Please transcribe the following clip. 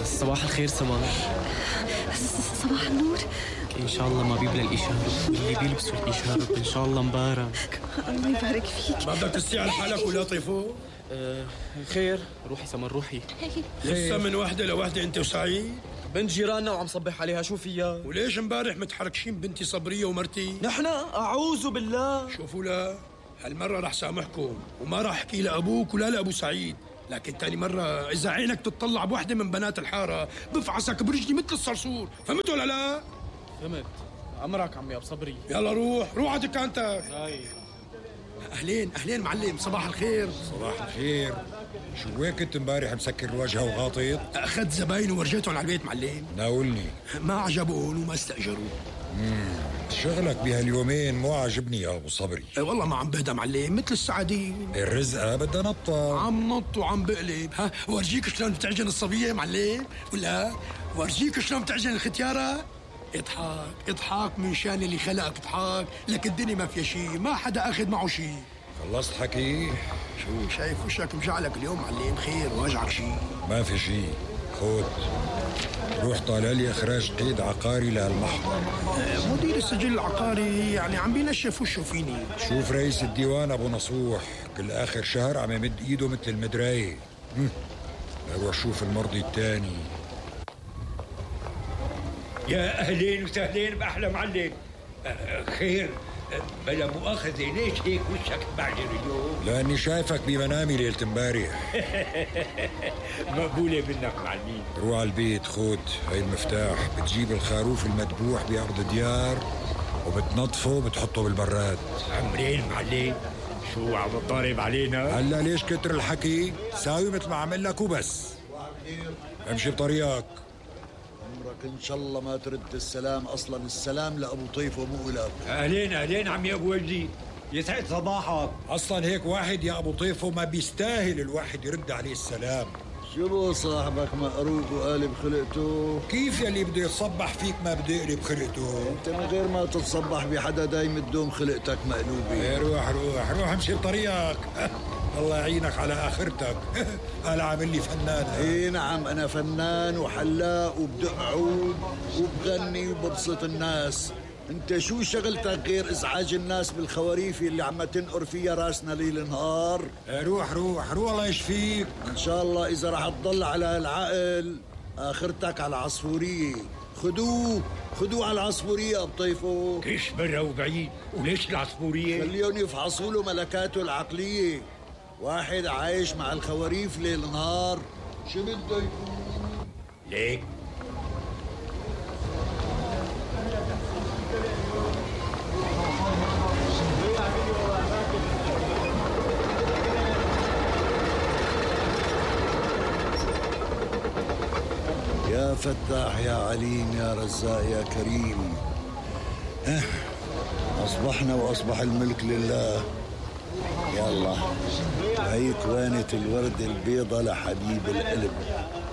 صباح الخير سمر. صباح النور. ان شاء الله ما بيبلى الاشاره، اللي بيلبسوا الاشاره ان شاء الله مبارك. الله يبارك فيك. ما بدك تستعي حالك ولا طيفو؟ خير، روحي سمر روحي. لسه من وحده لوحده انت وسعيد؟ بنت جيراننا وعم صبح عليها، شو فيها؟ وليش امبارح متحركشين بنتي صبريه ومرتي؟ نحن اعوذ بالله. شوفوا لا، هالمره رح سامحكم وما رح احكي لابوك ولا لابو سعيد، لكن تاني مرة إذا عينك تتطلع بوحدة من بنات الحارة بفعسك برجلي مثل الصرصور، فهمت ولا لا؟ فهمت. أمرك عمي أبو صبري. يلا روح على دكانتك. هاي. أهلين معلم، صباح الخير. صباح الخير. شو وين كنت امبارح مسكر الواجهة وغاطيط؟ أخذت زباين ورجيتهم على البيت معلم. ناولني. ما عجبون وما استأجروا. شغلك بهاليومين مو عاجبني يا ابو صبري. والله ما عم بهدى معلم، مثل السعدين. الرزقة بدها نطة. عم نط وعم بقلب. ورجيك شلون بتعجن الصبية معلم، ولا ورجيك شلون بتعجن الختيارة. اضحك من شان اللي خلقك، اضحك لك الدنيا ما فيها شيء، ما حدا اخذ معه شيء. خلصت حكي؟ شو شايف وشك مجعلك اليوم معلم؟ خير واجعك شيء؟ ما في شيء. خود روح طالع لي اخراج قيد عقاري لهالمحضر. مدير السجل العقاري يعني عم بينشف وشه فيني. شوف رئيس الديوان ابو نصوح كل اخر شهر عم يمد ايده مثل المدرايه. اروح شوف المرضي الثاني. يا اهلين وسهلين باحلى معلم. خير، بلا مؤاخذة ليش هيك وشك بعجر اليوم؟ لاني شايفك بمنامي ليلة امبارح. مقبولة منك معلمين. روح على البيت، خود هاي المفتاح، بتجيب الخروف المذبوح بأرض ديار وبتنظفه وبتحطه بالبراد. عمرين معلم، شو عم تضارب علينا؟ هلا ليش كتر الحكي؟ ساوي مثل ما عمل لك وبس. امشي بطريقك. عمرك ان شاء الله ما ترد السلام، اصلا السلام لابو طيف ومو لك. اهلين عمي ابو وجدي، يسعد صباحك. اصلا هيك واحد يا ابو طيفو ما بيستاهل الواحد يرد عليه السلام. شو صاحبك مقروق وقالب خلقته؟ كيف يلي بده يصبح فيك ما بده يقلب خلقته؟ انت من غير ما تتصبح بحدا دايم تدوم خلقتك مقلوبه. روح امشي بطريقك. الله يعينك على اخرتك. قال عامل لي فنان. اي نعم، انا فنان وحلاق وبدق عود وبغني وببسط الناس. انت شو شغلتك غير ازعاج الناس بالخواريف اللي عم تنقر فيها راسنا ليل نهار؟ روح الله يشفيك. ان شاء الله اذا رح تضل على العقل اخرتك على العصفوريه. خدوه على العصفوريه بطيفه. كيش برا وبعيد، وليش العصفوريه؟ خليهم يفحصوا له ملكاته العقليه. واحد عايش مع الخواريف ليل نهار، شو بده يكون؟ ليك يا فتاح يا عليم يا رزاق يا كريم. أصبحنا وأصبح الملك لله. يلا هي كوانة الورد البيضة لحبيب القلب.